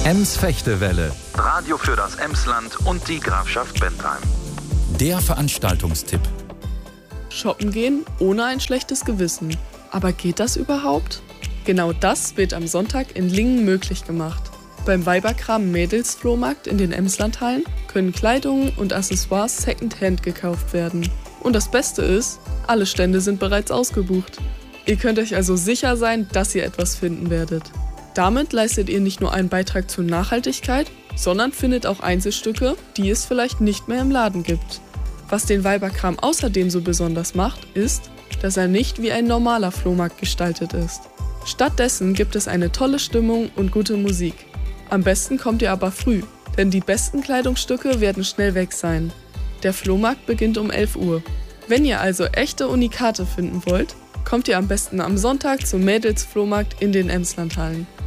Ems-Fechtewelle, Radio für das Emsland und die Grafschaft Bentheim. der Veranstaltungstipp. Shoppen gehen ohne ein schlechtes Gewissen. Aber geht das überhaupt? Genau das wird am Sonntag in Lingen möglich gemacht. Beim Weiberkram Mädelsflohmarkt in den Emslandhallen können Kleidung und Accessoires Secondhand gekauft werden. Und das Beste ist, alle Stände sind bereits ausgebucht. Ihr könnt euch also sicher sein, dass ihr etwas finden werdet. Damit leistet ihr nicht nur einen Beitrag zur Nachhaltigkeit, sondern findet auch Einzelstücke, die es vielleicht nicht mehr im Laden gibt. Was den Weiberkram außerdem so besonders macht, ist, dass er nicht wie ein normaler Flohmarkt gestaltet ist. Stattdessen gibt es eine tolle Stimmung und gute Musik. Am besten kommt ihr aber früh, denn die besten Kleidungsstücke werden schnell weg sein. Der Flohmarkt beginnt um 11 Uhr. Wenn ihr also echte Unikate finden wollt, kommt ihr am besten am Sonntag zum Mädelsflohmarkt in den Emslandhallen.